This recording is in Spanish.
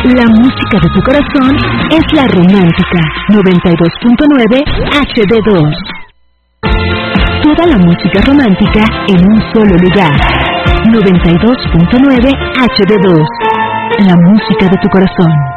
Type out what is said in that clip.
La música de tu corazón es la romántica 92.9 HD2. Toda la música romántica en un solo lugar. 92.9 HD2. La música de tu corazón.